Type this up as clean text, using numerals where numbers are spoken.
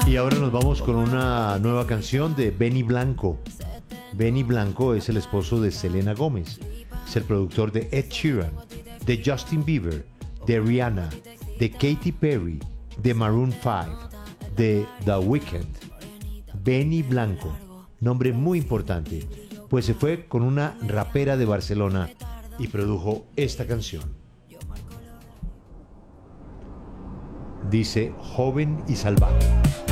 Y ahora nos vamos con una nueva canción de Benny Blanco. Benny Blanco es el esposo de Selena Gómez. Es el productor de Ed Sheeran, de Justin Bieber, de Rihanna, de Katy Perry, de Maroon 5, de The Weeknd. Benny Blanco, nombre muy importante, pues se fue con una rapera de Barcelona y produjo esta canción. Dice Joven y Salvaje.